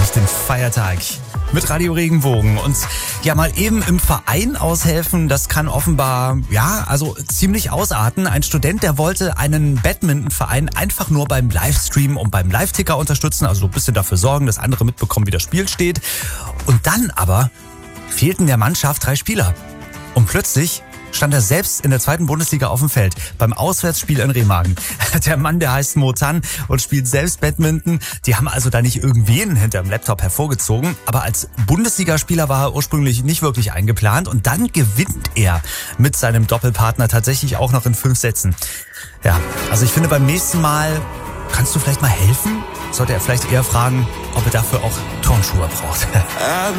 durch den Feiertag mit Radio Regenbogen. Und ja, mal eben im Verein aushelfen, das kann offenbar, ziemlich ausarten. Ein Student, der wollte einen Badmintonverein einfach nur beim Livestream und beim Live-Ticker unterstützen, also so ein bisschen dafür sorgen, dass andere mitbekommen, wie das Spiel steht. Und dann aber fehlten der Mannschaft 3 Spieler. Und plötzlich stand er selbst in der 2. Bundesliga auf dem Feld beim Auswärtsspiel in Remagen. Der Mann, der heißt Mo Tan und spielt selbst Badminton. Die haben also da nicht irgendwen hinterm Laptop hervorgezogen, aber als Bundesligaspieler war er ursprünglich nicht wirklich eingeplant und dann gewinnt er mit seinem Doppelpartner tatsächlich auch noch in 5 Sätzen. Ja, also ich finde, beim nächsten Mal kannst du vielleicht mal helfen? Sollte er vielleicht eher fragen, ob er dafür auch Turnschuhe braucht.